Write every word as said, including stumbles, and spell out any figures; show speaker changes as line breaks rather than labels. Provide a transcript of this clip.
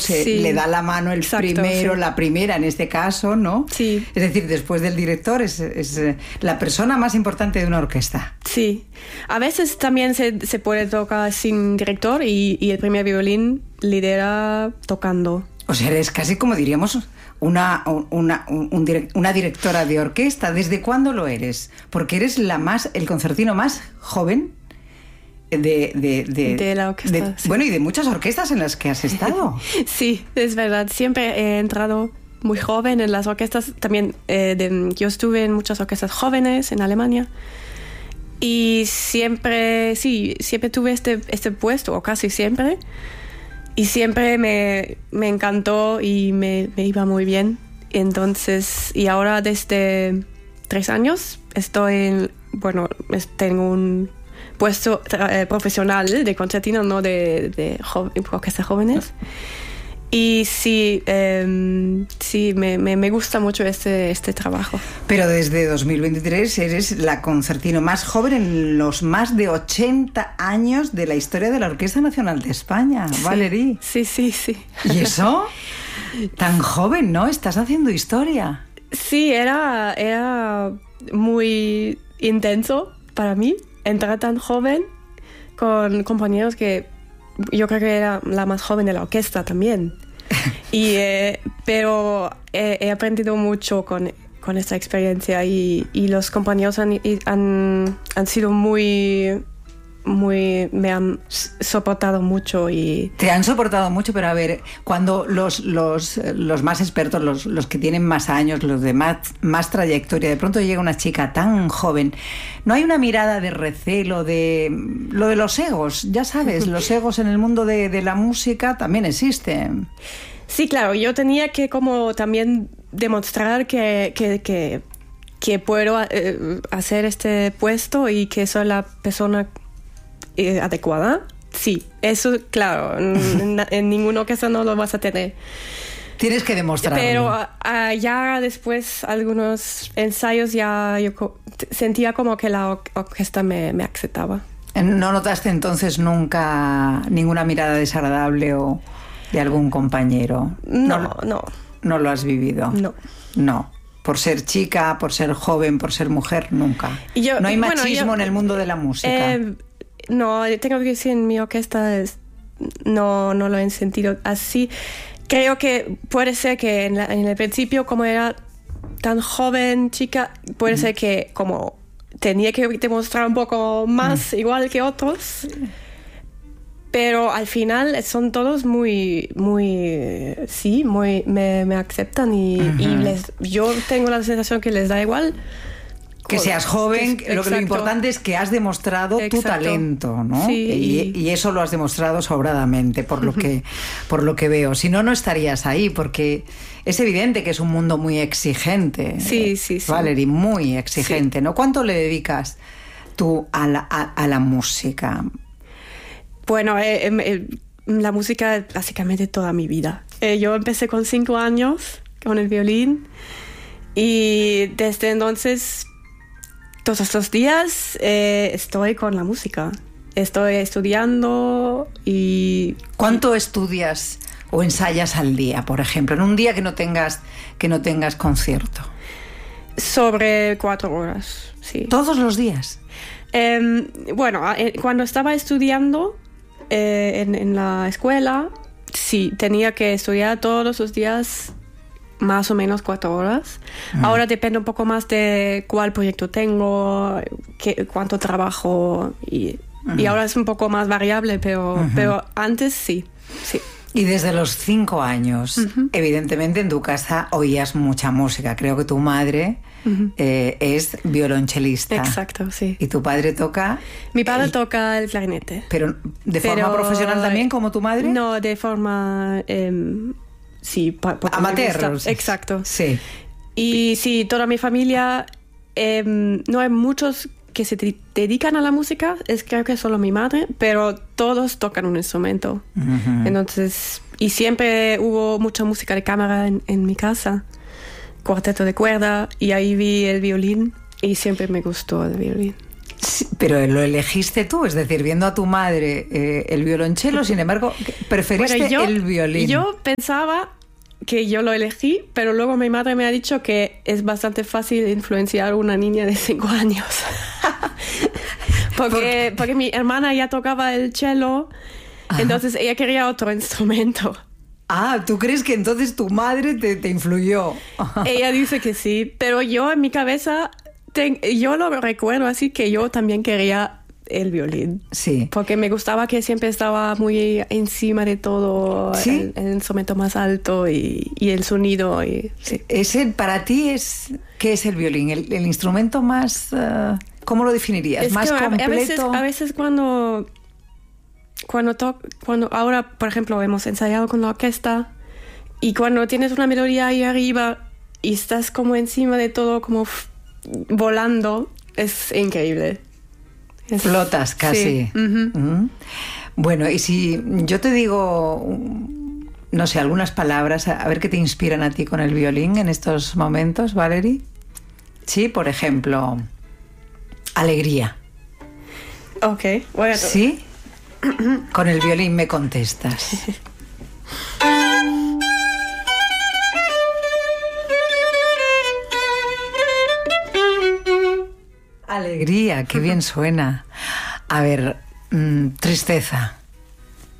se
sí.
le da la mano el
Exacto,
primero,
sí.
la primera en este caso, ¿no?
Sí.
Es decir, después del director es, es la persona más importante de una orquesta.
Sí. A veces también se, se puede tocar sin director y, y el primer violín lidera tocando.
O sea, eres casi como diríamos una, una, un, un direct, una directora de orquesta. ¿Desde cuándo lo eres? Porque eres la más, el concertino más joven de, de, de,
de la orquesta.
De,
sí.
Bueno, y de muchas orquestas en las que has estado.
Sí, es verdad. Siempre he entrado muy joven en las orquestas. También eh, de, yo estuve en muchas orquestas jóvenes en Alemania. Y siempre, sí, siempre tuve este, este puesto, o casi siempre. Y siempre me, me encantó y me, me iba muy bien. Entonces, y ahora desde tres años estoy en, bueno, tengo un puesto eh, profesional de concertino, no de, de jo- orquestas jóvenes. Y sí, eh, sí me, me, me gusta mucho este, este trabajo.
Pero desde dos mil veintitrés eres la concertino más joven en los más de ochenta años de la historia de la Orquesta Nacional de España,
Sí,
Valerie.
Sí, sí, sí.
¿Y eso? Tan joven, ¿no? Estás haciendo historia.
Sí, era, era muy intenso para mí entrar tan joven con compañeros que yo creo que era la más joven de la orquesta también. y, eh, pero he, he aprendido mucho con, con esta experiencia y, y los compañeros han, han, han sido muy, muy... me han soportado mucho y...
Te han soportado mucho, pero a ver, cuando los, los, los más expertos, los, los que tienen más años, los de más, más trayectoria, de pronto llega una chica tan joven, ¿no hay una mirada de recelo, de lo de los egos? Ya sabes, los egos en el mundo de, de la música también existen.
Sí, claro, yo tenía que como también demostrar que... que, que, que puedo eh, hacer este puesto y que soy la persona eh, adecuada. Sí, eso, claro, en, en ninguna ocasión no lo vas a tener.
Tienes que demostrarlo.
Pero uh, ya después, algunos ensayos, ya yo co- sentía como que la or- orquesta me, me aceptaba.
¿No notaste entonces nunca ninguna mirada desagradable o de algún compañero?
No,
no.
no.
¿No lo has vivido?
No.
No. Por ser chica, por ser joven, por ser mujer, nunca.
Yo,
no hay machismo
bueno, yo,
en el mundo de la música.
Eh, no, tengo que decir, en mi orquesta es, no, no lo he sentido así. Creo que puede ser que en, la, en el principio, como era tan joven, chica, puede mm. ser que como tenía que demostrar un poco más mm. igual que otros. Pero al final son todos muy, muy, sí, muy, me, me aceptan y, uh-huh. y les, yo tengo la sensación que les da igual.
Que seas joven, que, lo que lo importante es que has demostrado Exacto. tu talento, ¿no?
Sí.
Y, y eso lo has demostrado sobradamente, por lo que, por lo que veo. Si no, no estarías ahí, porque es evidente que es un mundo muy exigente.
Sí, sí, sí.
Valerie, muy exigente, sí. ¿no? ¿Cuánto le dedicas tú a la, a, a la música?
Bueno, eh, eh, la música básicamente toda mi vida. Eh, yo empecé con cinco años con el violín y desde entonces todos los días eh, estoy con la música. Estoy estudiando y...
¿Cuánto estudias o ensayas al día, por ejemplo, en un día que no tengas, que no tengas concierto?
Sobre cuatro horas, sí.
¿Todos los días?
Eh, bueno, cuando estaba estudiando eh, en, en la escuela, sí, tenía que estudiar todos los días más o menos cuatro horas. Mm. Ahora depende un poco más de cuál proyecto tengo, qué, cuánto trabajo y, mm. y ahora es un poco más variable, pero, uh-huh. pero antes sí, sí.
Y desde los cinco años, uh-huh. evidentemente en tu casa oías mucha música. Creo que tu madre uh-huh. eh, es violonchelista.
Exacto, sí.
¿Y tu padre toca?
Mi padre
el...
toca el clarinete.
¿Pero de
pero...
forma profesional también, como tu madre?
No, de forma... Eh, sí, pa-
amateur.
Exacto.
Sí.
Y sí, toda mi familia, eh, no hay muchos que se de- dedican a la música, es creo que solo mi madre, pero todos tocan un instrumento. Uh-huh. Entonces, y siempre hubo mucha música de cámara en, en mi casa, cuarteto de cuerda, y ahí vi el violín y siempre me gustó el violín.
Sí, pero lo elegiste tú, es decir, viendo a tu madre eh, el violonchelo, sin embargo, preferiste
bueno, yo,
el violín.
Yo pensaba que yo lo elegí, pero luego mi madre me ha dicho que es bastante fácil influenciar a una niña de cinco años. porque, porque mi hermana ya tocaba el cello, Ajá. entonces ella quería otro instrumento.
Ah, ¿tú crees que entonces tu madre te, te influyó?
Ella dice que sí, pero yo en mi cabeza, te, yo lo recuerdo así que yo también quería el violín.
Sí.
Porque me gustaba que siempre estaba muy encima de todo,
¿Sí?
el, el instrumento más alto y, y el sonido. Y, sí.
Ese, para ti, es ¿qué es el violín? ¿El, el instrumento más... Uh, ¿cómo lo definirías?
Es
¿Más
que
completo?
A veces, a veces cuando... Cuando, to, cuando ahora, por ejemplo, hemos ensayado con la orquesta y cuando tienes una melodía ahí arriba y estás como encima de todo, como f- volando, es increíble. Es,
Flotas casi.
Sí. Uh-huh.
Uh-huh. Bueno, y si yo te digo, no sé, algunas palabras, a ver qué te inspiran a ti con el violín en estos momentos, Valerie. Sí, por ejemplo, alegría.
Ok, bueno.
¿Sí? Con el violín me contestas. Alegría, qué bien suena. A ver, mmm, tristeza.